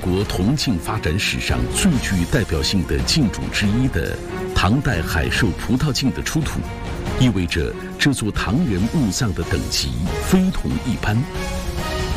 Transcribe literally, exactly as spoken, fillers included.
国铜镜发展史上最具代表性的镜种之一的唐代海寿葡萄镜的出土，意味着这座唐人墓葬的等级非同一般。